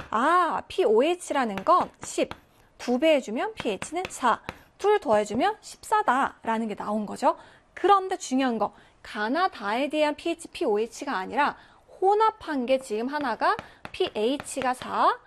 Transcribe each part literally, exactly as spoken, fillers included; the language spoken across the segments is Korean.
아, 피오에이치라는 건 십, 두 배 해주면 pH는 사, 둘 더해주면 십사다라는 게 나온 거죠. 그런데 중요한 거, 가나다에 대한 pH, 피오에이치가 아니라 혼합한 게 지금 하나가 pH가 사,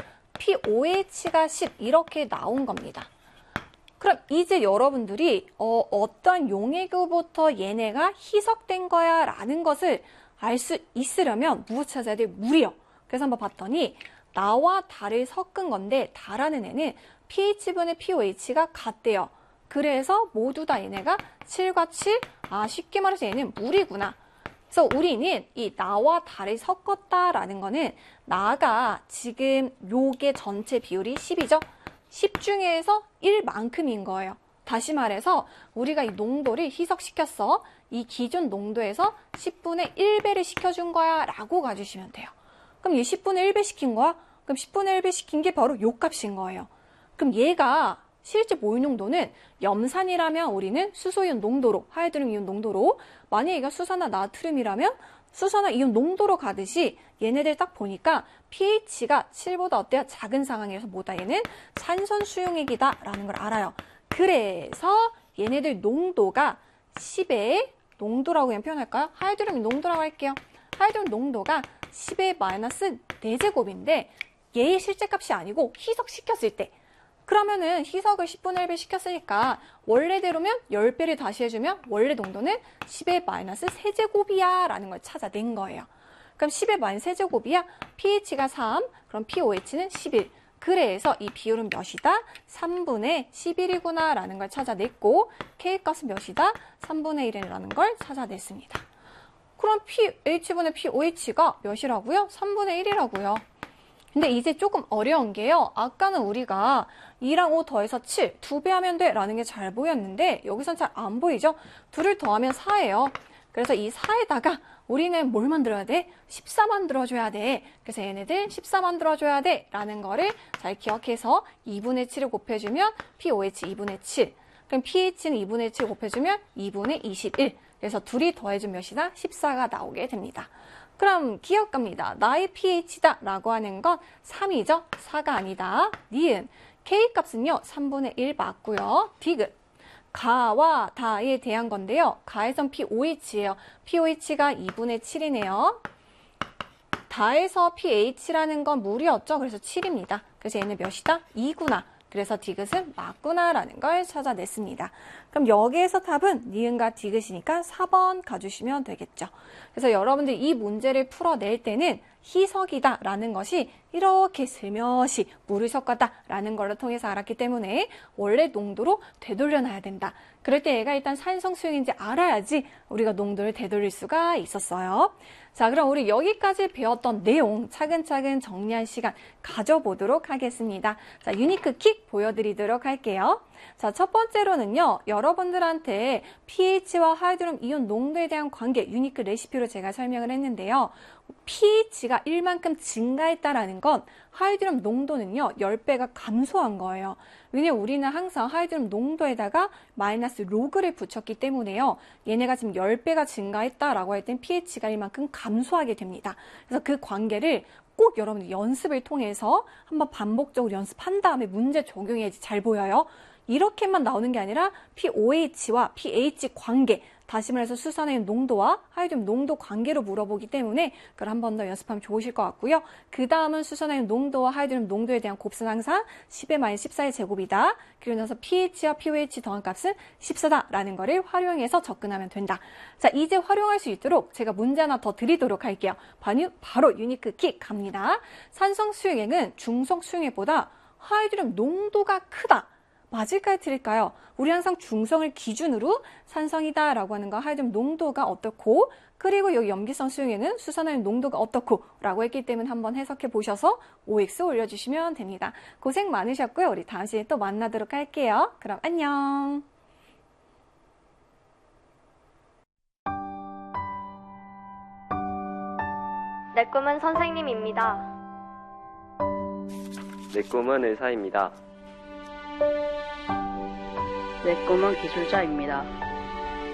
피오에이치가 십 이렇게 나온 겁니다. 그럼 이제 여러분들이 어, 어떤 용해교부터 얘네가 희석된 거야 라는 것을 알 수 있으려면 무엇 찾아야 돼? 물이요. 그래서 한번 봤더니 나와 달을 섞은 건데 달하는 애는 pH분의 피오에이치가 같대요. 그래서 모두 다 얘네가 칠과 칠, 아 쉽게 말해서 얘는 물이구나. 그래서 우리는 이 나와 달을 섞었다라는 거는 나가 지금 요게 전체 비율이 십이죠. 십 중에서 일만큼인 거예요. 다시 말해서 우리가 이 농도를 희석시켰어. 이 기존 농도에서 십분의 일 배를 시켜준 거야 라고 가주시면 돼요. 그럼 얘 십분의 일 배 시킨 거야? 그럼 십분의 일 배 시킨 게 바로 요 값인 거예요. 그럼 얘가 실제 모유 농도는 염산이라면 우리는 수소이온 농도로, 하이드로gen 이온 농도로, 만약에 얘가 수산화 나트륨이라면 수산화 이온 농도로 가듯이 얘네들 딱 보니까 pH가 칠보다 어때요? 작은 상황에서 뭐다? 얘는 산선 수용액이다 라는 걸 알아요. 그래서 얘네들 농도가 십의 농도라고 그냥 표현할까요? 하이드로gen 농도라고 할게요. 하이드로gen 농도가 십의 마이너스 사 제곱인데 얘의 실제 값이 아니고 희석시켰을 때 그러면은 희석을 십분의 일 배 시켰으니까 원래대로면 십 배를 다시 해주면 원래 농도는 십의 마이너스 사 제곱이야 라는 걸 찾아낸 거예요. 그럼 십의 마이너스 사 제곱이야? pH가 삼, 그럼 피오에이치는 십일. 그래서 이 비율은 몇이다? 삼분의 십일이구나 라는 걸 찾아냈고 K값은 몇이다? 삼분의 일이라는 걸 찾아냈습니다. 그럼 pH분의 피오에이치가 몇이라고요? 삼분의 일이라고요. 근데 이제 조금 어려운 게요. 아까는 우리가 이랑 오 더해서 칠, 두 배 하면 돼 라는 게 잘 보였는데 여기선 잘 안 보이죠? 둘을 더하면 사예요. 그래서 이 사에다가 우리는 뭘 만들어야 돼? 십사 만들어줘야 돼. 그래서 얘네들 십사 만들어줘야 돼 라는 거를 잘 기억해서 이분의 칠을 곱해주면 피오에이치 이분의 칠. 그럼 pH는 이분의 칠 곱해주면 이분의 이십일. 그래서 둘이 더해주면 몇이다? 십사가 나오게 됩니다. 그럼 기억 갑니다. 나의 pH다 라고 하는 건 삼이죠? 사가 아니다. 니은. K값은요. 삼분의 일 맞고요. 디귿. 가와 다에 대한 건데요. 가에선 피오에이치예요. 피오에이치가 이분의 칠이네요. 다에서 pH라는 건 물이었죠. 그래서 칠입니다. 그래서 얘는 몇이다? 이구나. 그래서 디귿은 맞구나라는 걸 찾아냈습니다. 그럼 여기에서 답은 니은과 디귿이니까 사 번 가주시면 되겠죠. 그래서 여러분들 이 문제를 풀어낼 때는 희석이다 라는 것이 이렇게 슬며시 물을 섞었다 라는 걸로 통해서 알았기 때문에 원래 농도로 되돌려놔야 된다. 그럴 때 얘가 일단 산성 수용인지 알아야지 우리가 농도를 되돌릴 수가 있었어요. 자, 그럼 우리 여기까지 배웠던 내용 차근차근 정리한 시간 가져보도록 하겠습니다. 자, 유니크 킥 보여드리도록 할게요. 자, 첫 번째로는요, 여러분들한테 pH와 하이드로gen 이온 농도에 대한 관계, 유니크 레시피로 제가 설명을 했는데요. pH가 일만큼 증가했다라는 건 하이드로gen 농도는요, 십 배가 감소한 거예요. 왜냐면 우리는 항상 하이드로gen 농도에다가 마이너스 로그를 붙였기 때문에요. 얘네가 지금 십 배가 증가했다라고 할 땐 pH가 일만큼 감소하게 됩니다. 그래서 그 관계를 꼭 여러분들 연습을 통해서 한번 반복적으로 연습한 다음에 문제 적용해야지 잘 보여요. 이렇게만 나오는 게 아니라 피오에이치와 pH 관계, 다시 말해서 수산화의 농도와 하이드로gen 농도 관계로 물어보기 때문에 그걸 한 번 더 연습하면 좋으실 것 같고요. 그 다음은 수산화의 농도와 하이드로gen 농도에 대한 곱수는 항상 십의 마이너스 십사의 제곱이다. 그리고 나서 pH와 피오에이치 더한 값은 십사다라는 거를 활용해서 접근하면 된다. 자, 이제 활용할 수 있도록 제가 문제 하나 더 드리도록 할게요. 바로 유니크 킥 갑니다. 산성 수용액은 중성 수용액보다 하이드로gen 농도가 크다. 맞을까요? 틀릴까요? 우리 항상 중성을 기준으로 산성이다 라고 하는 거 하이드로gen 농도가 어떻고 그리고 여기 염기성 수용액은 수산화의 농도가 어떻고 라고 했기 때문에 한번 해석해 보셔서 오엑스 올려주시면 됩니다. 고생 많으셨고요. 우리 다음 시간에 또 만나도록 할게요. 그럼 안녕. 내 꿈은 선생님입니다. 내 꿈은 의사입니다. 내 꿈은 기술자입니다.